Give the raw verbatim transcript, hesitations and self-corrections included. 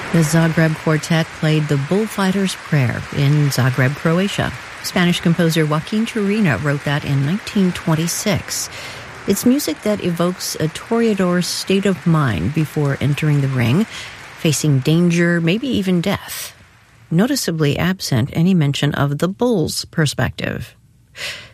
The Zagreb Quartet played the Bullfighter's Prayer in Zagreb, Croatia. Spanish composer Joaquin Turina wrote that in nineteen twenty-six. It's music that evokes a toreador's state of mind before entering the ring, facing danger, maybe even death. Noticeably absent any mention of the bull's perspective.